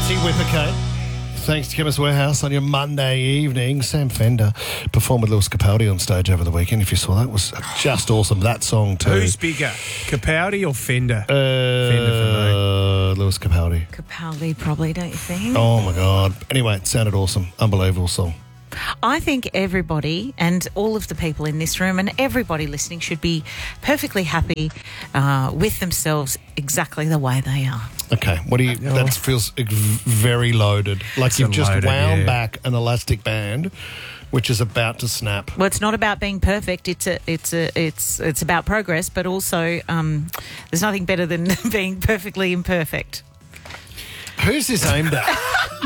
Betsy Whippercoat. Thanks to Chemist Warehouse on your Monday evening. Sam Fender performed with Lewis Capaldi on stage over the weekend. If you saw that, it was just awesome. That song too. Who's bigger, Capaldi or Fender? Fender for me. Lewis Capaldi. Capaldi probably, don't you think? Oh my God. Anyway, it sounded awesome. Unbelievable song. I think everybody and all of the people in this room and everybody listening should be perfectly happy with themselves exactly the way they are. Okay, what do you? That feels very loaded. Like you've just wound back an elastic band, which is about to snap. Well, it's not about being perfect. It's about progress, but also there's nothing better than being perfectly imperfect. Who's this aimed at?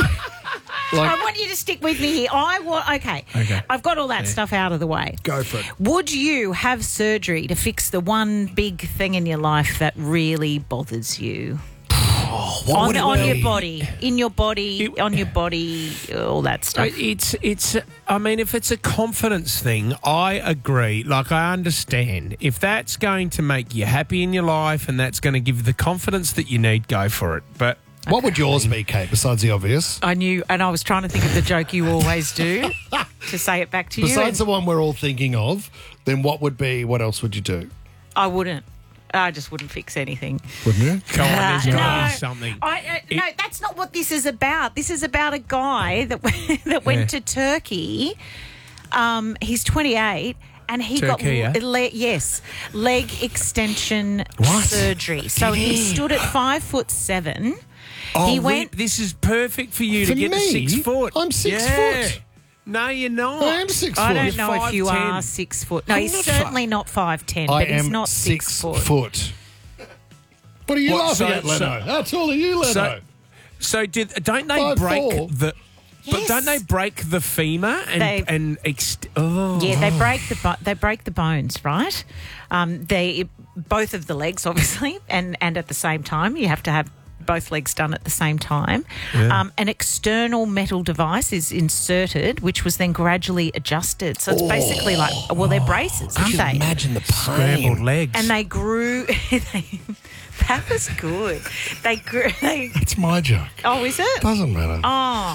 I want you to stick with me here. Okay. I've got all that stuff out of the way. Go for it. Would you have surgery to fix the one big thing in your life that really bothers you? On your body, in your body, on your body, all that stuff. I mean, if it's a confidence thing, I agree. Like, I understand. If that's going to make you happy in your life and that's going to give you the confidence that you need, go for it. But what would yours be, Kate, besides the obvious? I knew, and I was trying to think of the joke you always do to say it back to you. Besides the one we're all thinking of, then what else would you do? I wouldn't. I just wouldn't fix anything. Wouldn't you? Come on, there's got to be something. No, that's not what this is about. This is about a guy that went to Turkey. He's 28. And he got leg extension surgery. So he stood at 5'7". This is perfect for you to get me? to 6 foot. I'm 6 foot. No, you're not. I am 6 foot. I don't know if you are 6 foot. No, he's certainly not 5'10", but he's not 6 foot. What are you laughing at, Leno? That's all of you, Leno. So don't they break the? But don't they break the femur Yeah, they break the bones, right? Both of the legs, obviously, and at the same time. You have to have both legs done at the same time. Yeah. An external metal device is inserted, which was then gradually adjusted. So it's basically like, they're braces, aren't they? Imagine the pain. Scrambled legs. And they grew... That was good. They grew... That's my joke. Oh, is it? Doesn't matter. Oh.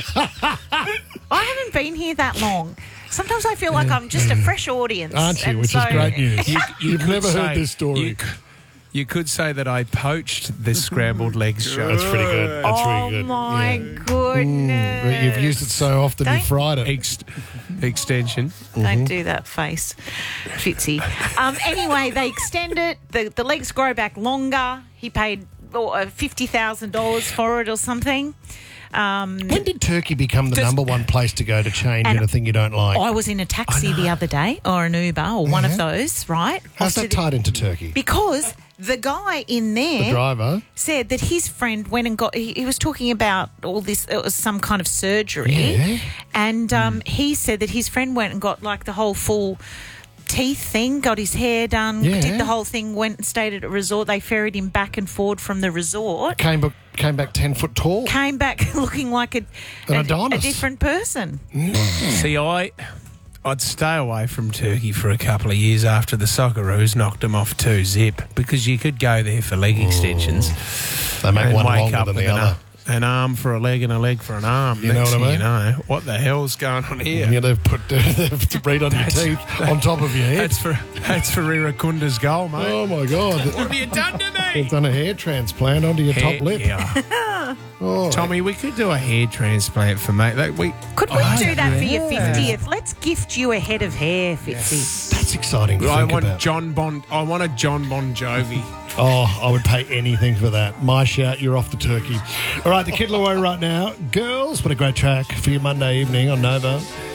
I haven't been here that long. Sometimes I feel like I'm just a fresh audience. Aren't you? Which is great news. You've never heard this story. You could say that I poached this scrambled legs show. That's pretty good. That's pretty good. Oh, my goodness. You've used it so often you fried it. Extension. Don't do that face, Fitzy. Anyway, they extend it. The legs grow back longer. He paid $50,000 for it or something. When did Turkey become the number one place to go to change anything you don't like? I was in a taxi the other day, or an Uber, or one of those, right? How's that tied into Turkey? Because the guy in there, the driver, said that his friend went and got... He was talking about all this... It was some kind of surgery. And he said that his friend went and got, like, the whole full... teeth thing, got his hair done, did the whole thing, went and stayed at a resort. They ferried him back and forward from the resort. Came back 10 foot tall. Came back looking like a different person. See, I'd stay away from Turkey for a couple of years after the Socceroos knocked them off 2-zip, because you could go there for leg extensions. They make one longer than the other. An arm for a leg and a leg for an arm. You know what I mean? You know, what the hell's going on here? Yeah, they've put breed on your teeth on top of your head. That's for Irakunda's goal, mate. Oh, my God. What have you done to me? They've done a hair transplant onto your top lip. Yeah. Tommy, we could do a hair transplant for mate. Could we do that for your 50th? Let's gift you a head of hair, Fitzy. That's exciting to I think want about. I want a John Bon Jovi. Oh, I would pay anything for that. My shout, you're off the turkey. All right, the Kid Laroi right now. Girls, what a great track for your Monday evening on Nova.